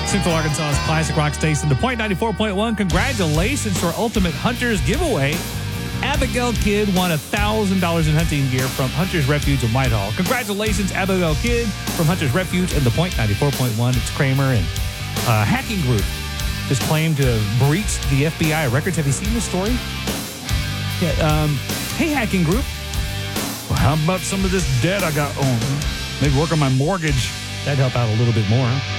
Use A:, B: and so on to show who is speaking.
A: Central Arkansas's classic rock station, The Point 94.1. Congratulations to our Ultimate Hunters giveaway. Abigail Kidd won $1,000 in hunting gear from Hunters Refuge in Whitehall. Congratulations, Abigail Kidd from Hunters Refuge and The Point 94.1. It's Kramer and Hacking Group is claimed to have breached the FBI records. Have you seen this story? Yeah. Hey, Hacking Group. Well, how about some of this debt I got on? Maybe work on my mortgage. That'd help out a little bit more.